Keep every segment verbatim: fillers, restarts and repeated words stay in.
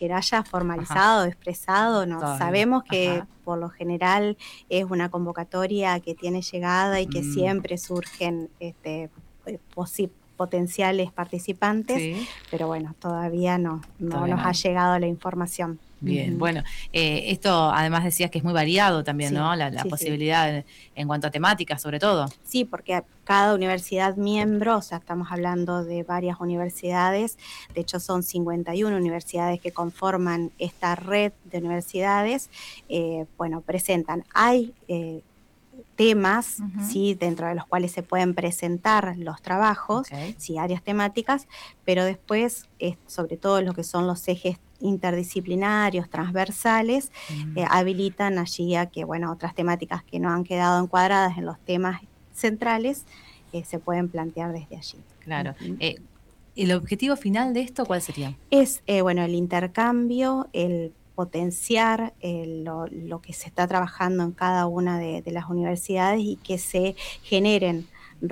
que haya formalizado, Ajá. expresado, no. Todavía no. Sabemos que Ajá. por lo general es una convocatoria que tiene llegada y que Mm. siempre surgen este, eh, posi- potenciales participantes, Sí. pero bueno, todavía no, no Todavía nos no ha hay. llegado la información. Bien, Ujú. bueno, eh, esto además decías que es muy variado también, Sí, ¿no? La, la sí, sí. posibilidad en, en cuanto a temáticas, sobre todo. Sí, porque a cada universidad miembro, o sea, estamos hablando de varias universidades, de hecho son cincuenta y una universidades que conforman esta red de universidades, eh, bueno, presentan, hay eh, temas, Ujú. sí, dentro de los cuales se pueden presentar los trabajos, Ok. sí, áreas temáticas, pero después, eh, sobre todo lo que son los ejes interdisciplinarios, transversales, eh, Mm. habilitan allí a que, bueno, otras temáticas que no han quedado encuadradas en los temas centrales, eh, se pueden plantear desde allí. Claro. Ujú. Eh, ¿el objetivo final de esto cuál sería? Es, eh, bueno, el intercambio, el potenciar eh, lo, lo que se está trabajando en cada una de, de las universidades y que se generen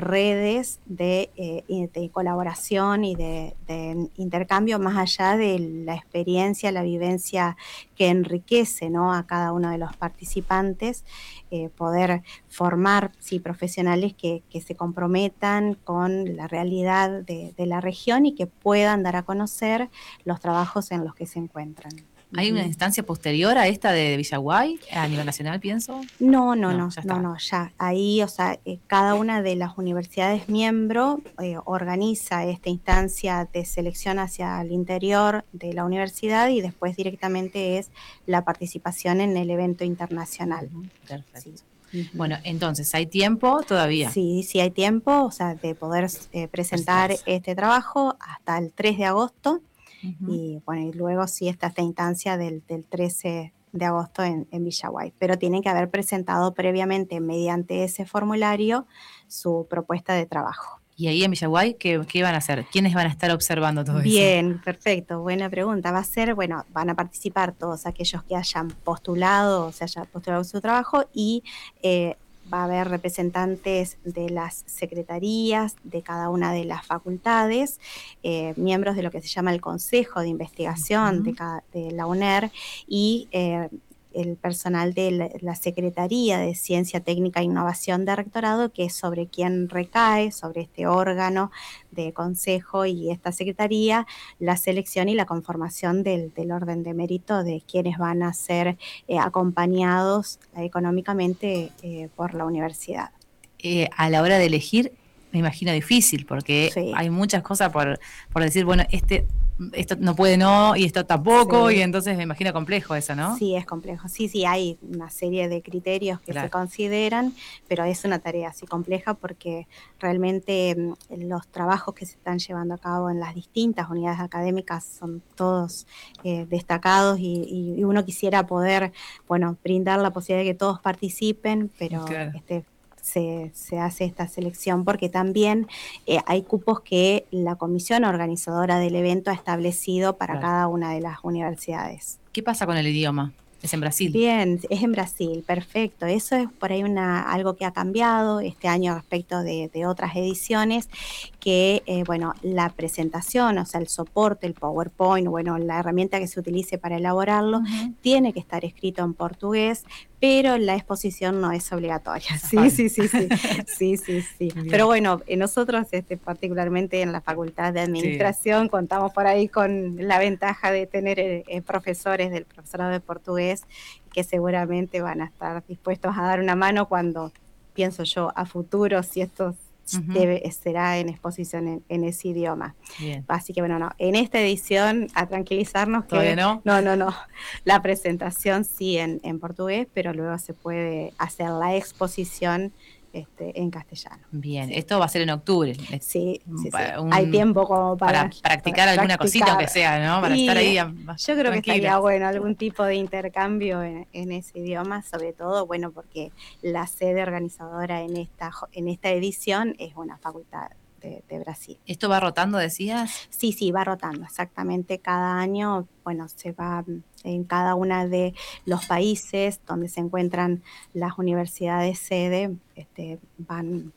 redes de, eh, y de colaboración y de, de intercambio más allá de la experiencia, la vivencia que enriquece, ¿no?, a cada uno de los participantes, eh, poder formar, sí, profesionales que, que se comprometan con la realidad de, de la región y que puedan dar a conocer los trabajos en los que se encuentran. ¿Hay una Ujú. instancia posterior a esta de Villaguay, a nivel nacional, pienso? No, no, No, no, ya no, está. no, ya ahí, o sea, eh, cada una de las universidades miembro eh, organiza esta instancia de selección hacia el interior de la universidad y después directamente es la participación en el evento internacional. Ujú. Sí. Perfecto. Ujú. Bueno, entonces, ¿hay tiempo todavía? Sí, sí hay tiempo, o sea, de poder eh, presentar Presentarse. este trabajo hasta el tres de agosto. Ujú. Y bueno, y luego sí está esta instancia del, del trece de agosto en, en Villaguay, pero tienen que haber presentado previamente mediante ese formulario su propuesta de trabajo. Y ahí en Villaguay, ¿qué, qué van a hacer? ¿Quiénes van a estar observando todo eso? Bien, perfecto, buena pregunta. Va a ser, bueno, van a participar todos aquellos que hayan postulado, o se haya postulado su trabajo y eh, va a haber representantes de las secretarías de cada una de las facultades, eh, miembros de lo que se llama el Consejo de Investigación de, Ujú. cada, de la UNER y eh, el personal de la, la Secretaría de Ciencia Técnica e Innovación de Rectorado, que es sobre quien recae, sobre este órgano de consejo y esta secretaría, la selección y la conformación del, del orden de mérito de quienes van a ser eh, acompañados eh, económicamente eh, por la universidad. Eh, a la hora de elegir, me imagino difícil, porque Sí, hay muchas cosas por, por decir, bueno, este, esto no puede no, y esto tampoco, y sí. entonces me imagino complejo eso, ¿no? Sí, es complejo. Sí, sí, hay una serie de criterios que se Claro. consideran, pero es una tarea así compleja porque realmente mm, los trabajos que se están llevando a cabo en las distintas unidades académicas son todos eh, destacados y, y uno quisiera poder, bueno, brindar la posibilidad de que todos participen, pero Claro. este se, se hace esta selección porque también eh, hay cupos que la comisión organizadora del evento ha establecido para Claro. cada una de las universidades. ¿Qué pasa con el idioma? Es en Brasil. Bien, es en Brasil, perfecto. Eso es por ahí una, algo que ha cambiado este año respecto de, de otras ediciones, que, eh, bueno, la presentación, o sea, el soporte, el PowerPoint, bueno, la herramienta que se utilice para elaborarlo, Ujú. tiene que estar escrito en portugués, pero la exposición no es obligatoria. Esa Sí, falta. sí, sí, sí, sí, sí, sí. Pero Bien. bueno, eh, nosotros, este, particularmente en la Facultad de Sí. Administración, contamos por ahí con la ventaja de tener eh, eh, profesores del profesorado de portugués que seguramente van a estar dispuestos a dar una mano cuando, pienso yo, a futuro, si esto Ujú. debe, será en exposición en, en ese idioma. Bien. Así que bueno, no, en esta edición a tranquilizarnos ¿Todavía que no? no, no, no, la presentación sí en, en portugués, pero luego se puede hacer la exposición este, en castellano. Bien, Sí. esto va a ser en octubre. Es Sí, sí, sí. Hay un, tiempo como para para, para practicar alguna cosita, aunque practicar. sea, ¿no? Para estar Y ahí yo creo que tranquila. estaría bueno algún tipo de intercambio en, en ese idioma, sobre todo, bueno, porque la sede organizadora en esta, en esta edición es una facultad de, de Brasil. ¿Esto va rotando, decías? Sí, sí, va rotando exactamente cada año, bueno, se va en cada una de los países donde se encuentran las universidades sede, este, van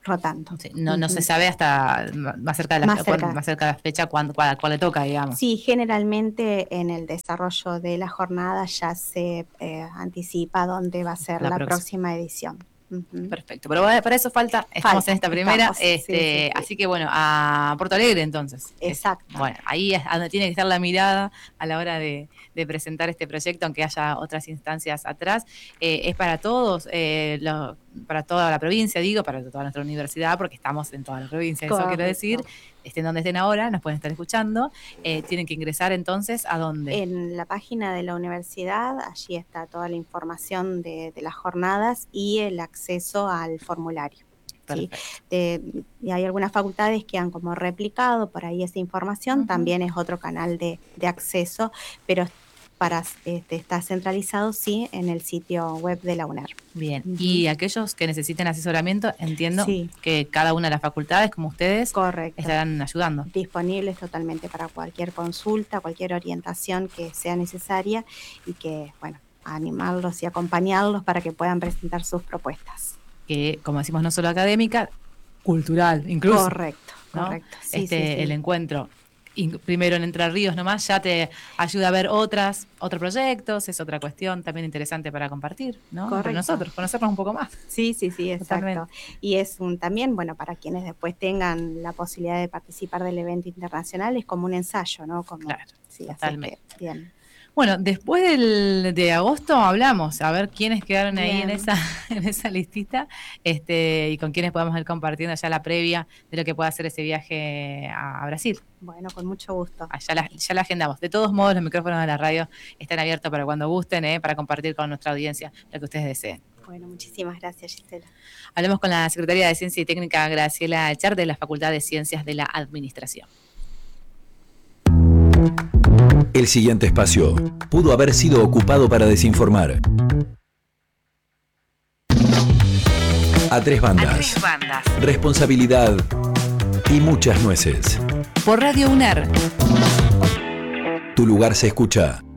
rotando. Sí, no, uh-huh. no se sabe hasta más cerca de la, más cerca. Cuando, más cerca de la fecha cuándo, cuál, cuál le toca, digamos. Sí, generalmente en el desarrollo de la jornada ya se eh, anticipa dónde va a ser la, la próxima. próxima edición. Uh-huh. Perfecto, pero para eso falta, estamos falta, en esta primera, estamos, este, sí, sí, sí. Así que bueno, a Porto Alegre entonces. Exacto. Es, bueno, ahí es donde tiene que estar la mirada a la hora de, de presentar este proyecto, aunque haya otras instancias atrás. Eh, es para todos, eh, lo, para toda la provincia, digo, para toda nuestra universidad, porque estamos en toda la provincia, Correcto. Eso quiero decir. Estén donde estén ahora, nos pueden estar escuchando. Eh, tienen que ingresar entonces ¿a dónde? En la página de la universidad, allí está toda la información de, de las jornadas y el acceso al formulario. ¿sí? De, y hay algunas facultades que han como replicado por ahí esa información, uh-huh. también es otro canal de, de acceso, pero para este, está centralizado, sí, en el sitio web de la UNER. Bien, uh-huh. y aquellos que necesiten asesoramiento, entiendo sí. que cada una de las facultades, como ustedes, Correcto. estarán ayudando. Disponibles totalmente para cualquier consulta, cualquier orientación que sea necesaria y que, bueno, animarlos y acompañarlos para que puedan presentar sus propuestas. Que, como decimos, no solo académica, cultural, incluso. Correcto, ¿no? Correcto. Sí, este, sí, sí. El encuentro. Primero en Entre Ríos nomás, ya te ayuda a ver otras, otros proyectos, es otra cuestión también interesante para compartir, ¿no? Correcto. Entre nosotros, conocernos un poco más. Sí, sí, sí, exacto. Totalmente. Y es un, también, bueno, para quienes después tengan la posibilidad de participar del evento internacional, es como un ensayo, ¿no? Como, claro, sí, totalmente. Así que, bien. Bueno, después del, de agosto hablamos, a ver quiénes quedaron Bien. ahí en esa en esa listita este, y con quiénes podemos ir compartiendo ya la previa de lo que pueda ser ese viaje a, a Brasil. Bueno, con mucho gusto. Ah, ya, la, ya la agendamos. De todos modos, los micrófonos de la radio están abiertos para cuando gusten, eh, para compartir con nuestra audiencia lo que ustedes deseen. Bueno, muchísimas gracias, Gisela. Hablamos con la secretaria de Ciencia y Técnica, Graciela Echar, de la Facultad de Ciencias de la Administración. El siguiente espacio pudo haber sido ocupado para desinformar. A tres bandas. A tres bandas. Responsabilidad y muchas nueces. Por Radio UNER. Tu lugar se escucha.